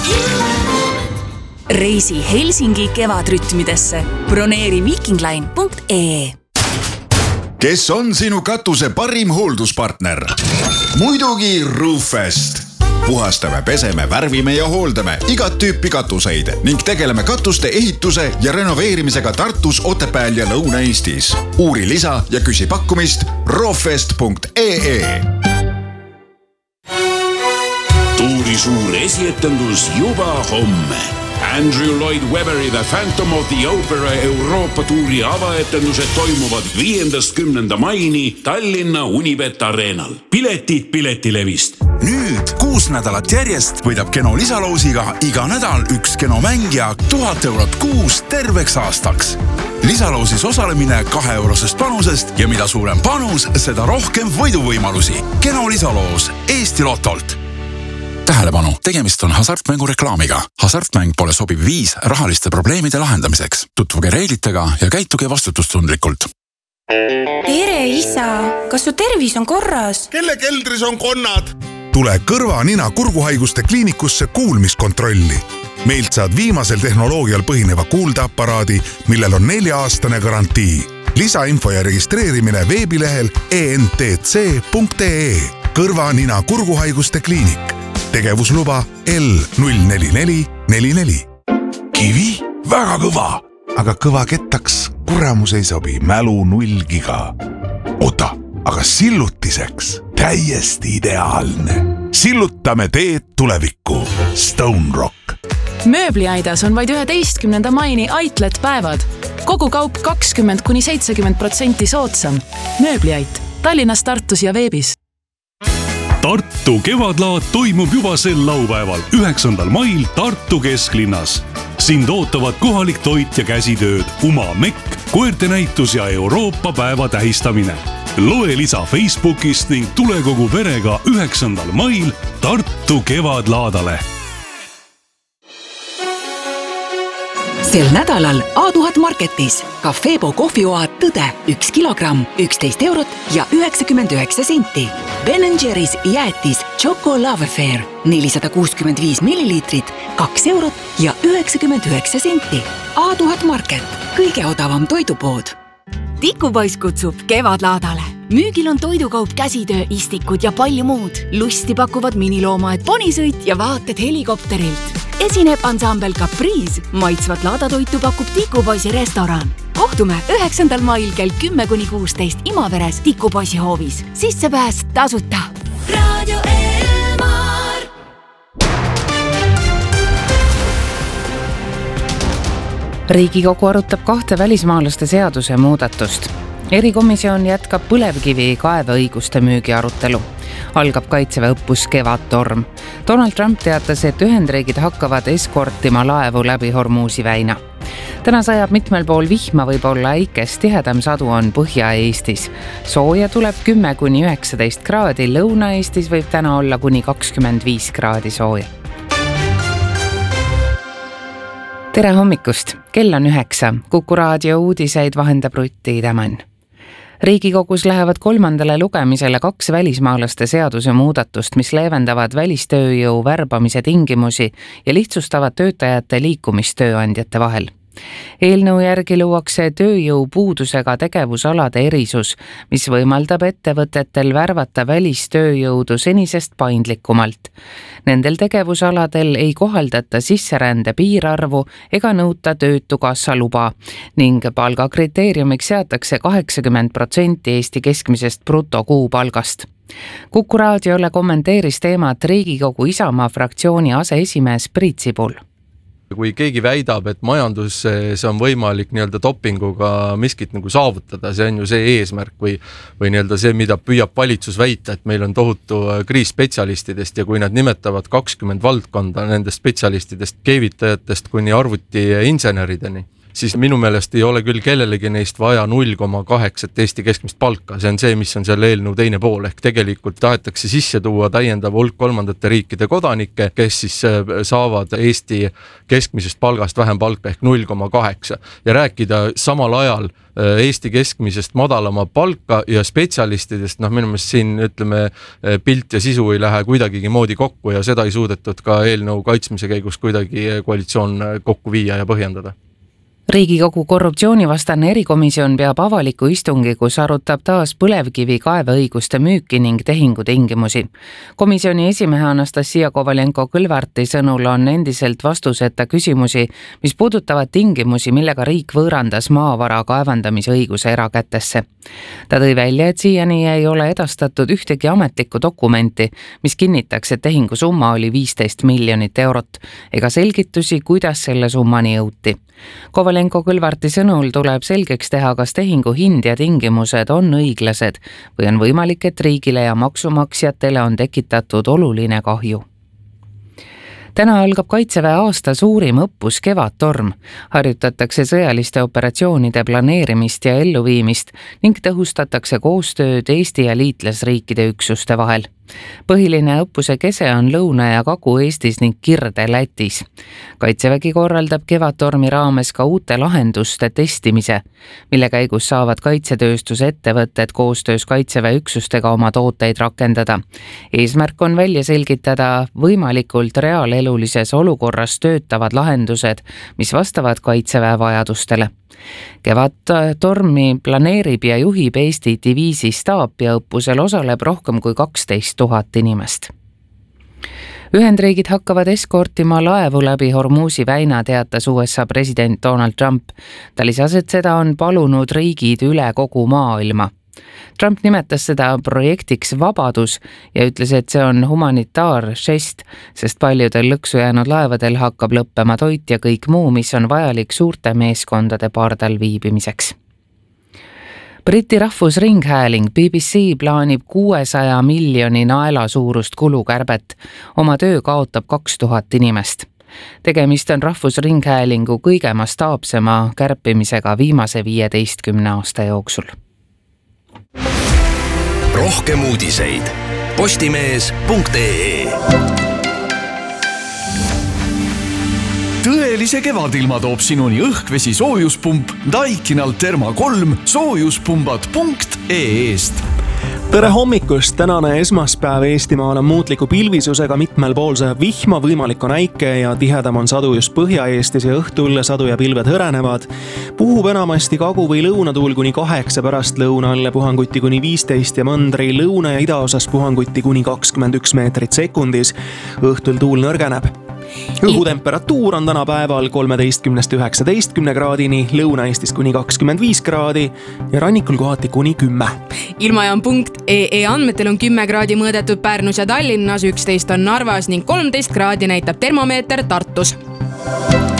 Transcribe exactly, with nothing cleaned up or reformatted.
Reisi Helsingi kevadrütmidesse. Broneeri viikingline punkt ee. Kes on sinu katuse parim hoolduspartner? Muidugi Roofest. Puhastame, peseme, värvime ja hooldame igat tüüpi katuseid ning tegeleme katuste ehituse ja renoveerimisega Tartus, Otepääl ja Lõuna-Eestis. Uuri lisa ja küsi pakkumist roofest punkt ee. Tuuri suur esietendus juba homme. Andrew Lloyd Webberi The Phantom of the Opera Euroopa tuuri avaetendused toimuvad viiendast kümnenda maini Tallinna Unibet Arenal. Piletid Piletilevist. Nüüd kuus nädalat järjest võidab Keno lisaloosiga iga nädal üks Keno mängija tuhat eurot kuus terveks aastaks. Lisaloosis osalemine kahe eurosest panusest ja mida suurem panus, seda rohkem võiduvõimalusi. Keno lisaloos Eesti Lotolt. Tähelepanu, tegemist on hasartmängu reklaamiga. Hasartmäng pole sobiv viis rahaliste probleemide lahendamiseks. Tutvuge reeglitega ja käituge vastutustundlikult. Tere, isa! Kas su tervis on korras? Kelle keldris on konnad? Tule kõrva, nina, kurguhaiguste kliinikusse kuulmiskontrolli. Meilt saad viimasel tehnoloogial põhineva kuuldeaparaadi, millel on nelja-aastane garantii. Lisainfo ja registreerimine veebilehel e n t c punkt e e. Kõrva, nina, kurguhaiguste kliinik. Tegevusluba L null neli neli neli neli. Kivi? Väga kõva. Aga kõva kettaks kuramus ei sobi, mälu null giga. Ota, aga sillutiseks täiesti ideaalne. Sillutame teed tulevikku. Stone Rock. Mööbliaidas on vaid üheteistkümnenda maini Outlet päevad. Kogu kaup kakskümmend kuni seitsekümmend protsenti soodsam. Mööbliait. Tallinnas, Tartus ja veebis. Tartu kevadlaad toimub juba sel laupäeval, üheksandal mail Tartu kesklinnas. Sind ootavad kohalik toit ja käsitööd, Uma Mekk, koerte näitus ja Euroopa päeva tähistamine. Loe lisa Facebookist ning tule kogu perega üheksandal mail Tartu kevadlaadale. Sel nädalal A tuhat Marketis Cafebo kohvioad Tõde üks kilogramm, üksteist eurot ja üheksakümmend üheksa senti. Ben and Jerry's jäätis Choco Love Affair nelisada kuuskümmend viis milliliitrit, kaks eurot ja üheksakümmend üheksa senti. A tuhat Market, kõige odavam toidupood. Tikupoiss kutsub kevadlaadale. Müügil on toidukaup, käsitöö, istikud ja palju muud. Lusti pakuvad miniloomaed, ponisõit ja vaated helikopterilt. Esineb ansambel Caprice, maitsvat laadatoitu pakub Tikupoisi restoran. Kohtume üheksandal mail kell kümme kuni kuusteist Imaveres Tikupoisi hoovis. Sissepääs tasuta. Radio Elmar. Riigikogu arutab kahte välismaalaste seaduse muudatust. Erikomisjon jätkab põlevkivi kaeveõiguste müügi arutelu. Algab kaitseväe õppus Kevadtorm. Donald Trump teatas, et Ühendriigid hakkavad eskortima laevu läbi Hormuzi väina. Täna sajab mitmel pool vihma, võib olla äikest, tihedam sadu on Põhja-Eestis. Sooja tuleb kümme kuni üheksateist kraadi, Lõuna-Eestis võib täna olla kuni kakskümmend viis kraadi sooja. Tere hommikust, kell on üheksa, Kuku raadio uudiseid vahendab Rutti Tämän. Riigikogus lähevad kolmandale lugemisele kaks välismaalaste seaduse muudatust, mis leevendavad välistööjõu värbamise tingimusi ja lihtsustavad töötajate liikumist tööandjate vahel. Eelnõu järgi luuakse tööjõu puudusega tegevusalade erisus, mis võimaldab ettevõtetel värvata välistööjõudu senisest paindlikumalt. Nendel tegevusaladel ei kohaldata sisserände piirarvu ega nõuta töötukassa luba ning palgakriteeriumiks seatakse kaheksakümmend protsenti Eesti keskmisest brutokuupalgast. Kuku raadiole kommenteeris teemat Riigikogu Isamaa fraktsiooni aseesimees Priit Sibul. Kui keegi väidab, et majanduses on võimalik nii-öelda dopinguga miskit nagu saavutada, see on ju see eesmärk või, või nii-öelda see, mida püüab valitsus väita, et meil on tohutu kriis spetsialistidest ja kui nad nimetavad kakskümmend valdkonda nendest spetsialistidest, keevitajatest kuni arvuti insenerideni, siis minu meelest ei ole küll kellelegi neist vaja null koma kaheksa Eesti keskmist palka, see on see, mis on selle eelnõu teine pool, ehk tegelikult tahetakse sisse tuua täiendav hulk kolmandate riikide kodanikke, kes siis saavad Eesti keskmisest palgast vähem palka ehk null koma kaheksa ja rääkida samal ajal Eesti keskmisest madalama palka ja spetsialistidest, noh minu meelest siin ütleme pilt ja sisu ei lähe kuidagigi moodi kokku ja seda ei suudetud ka eelnõu kaitsmise käigus kuidagi koalitsioon kokku viia ja põhjendada. Riigikogu korruptsioonivastane erikomisjon peab avaliku istungi, kus arutab taas põlevkivi kaeveõiguste müüki ning tehingutingimusi. Komisjoni esimehe Anastasia Kovalenko-Kõlvarti sõnul on endiselt vastuseta küsimusi, mis puudutavad tingimusi, millega riik võõrandas maavara kaevandamise õiguse erakätesse. Ta tõi välja, et siiani ei ole edastatud ühtegi ametlikku dokumenti, mis kinnitaks, et tehingu summa oli viisteist miljonit eurot, ega selgitusi, kuidas selle summani jõuti. Kovalenko-Kõlvarti sõnul tuleb selgeks teha, kas tehingu hind ja tingimused on õiglased või on võimalik, et riigile ja maksumaksjatele on tekitatud oluline kahju. Täna algab Kaitseväe aasta suurim õppus Kevadtorm. Harjutatakse sõjaliste operatsioonide planeerimist ja elluviimist ning tõhustatakse koostööd Eesti ja liitlasriikide üksuste vahel. Põhiline õppuse kese on Lõuna- ja Kagu-Eestis ning Kirde Lätis. Kaitsevägi korraldab Kevadtormi raames ka uute lahenduste testimise, mille käigus saavad kaitsetööstuse ettevõtted koostöös Kaitseväe üksustega oma tooteid rakendada. Eesmärk on välja selgitada võimalikult reaalelulises olukorras töötavad lahendused, mis vastavad Kaitseväe vajadustele. Kevadtormi planeerib ja juhib Eesti diviisi staap ja õppusel osaleb rohkem kui kaksteist tuhat inimest. Ühendriigid hakkavad eskortima laevu läbi Hormuzi väina, teatas U S A president Donald Trump. Ta lisas, et seda on palunud riigid üle kogu maailma. Trump nimetas seda projektiks vabadus ja ütles, et see on humanitaaržest, sest paljudel lõksu jäänud laevadel hakkab lõppema toit ja kõik muu, mis on vajalik suurte meeskondade pardal viibimiseks. Briti rahvusringhääling B B C plaanib kuuesaja miljoni naela suurust kulukärbet. Oma töö kaotab kaks tuhat inimest. Tegemist on rahvusringhäälingu kõige mastaapsema kärpimisega viimase viieteistkümne aasta jooksul. Rohkem uudiseid postimees punkt ee. Tõelise kevadilma toob sinuni õhkvesi soojuspump Daikinalt Therma kolm soojuspumbad punkt ee-st. Tere hommikust! Tänane esmaspäev Eestimaal on muutliku pilvisusega, mitmel pool sajab vihma, võimalik on äike ja tihedam on sadu just Põhja-Eestis ja õhtul sadu ja pilved hõrenevad. Puhub enamasti kagu- või lõunatuul kuni kaheksa, pärast lõunalle puhanguti kuni viisteist ja mandri lõuna- ja idaosas puhanguti kuni kakskümmend üks meetrit sekundis. Õhtul tuul nõrgeneb. Õhutemperatuur on täna päeval kolmeteistkümnest üheksateistkümne kraadini, Lõuna-Eestis kuni kakskümmend viis kraadi ja rannikul kohati kuni kümme. Ilmajaam punkt ee andmetel on kümme kraadi mõõdetud Pärnus ja Tallinnas, üksteist on Narvas ning kolmteist kraadi näitab termomeeter Tartus.